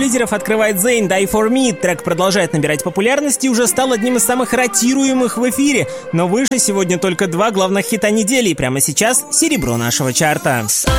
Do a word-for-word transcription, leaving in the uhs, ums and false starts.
лидеров открывает Zayn «Die For Me». Трек продолжает набирать популярность и уже стал одним из самых ротируемых в эфире. Но выше сегодня только два главных хита недели, и прямо сейчас серебро нашего чарта.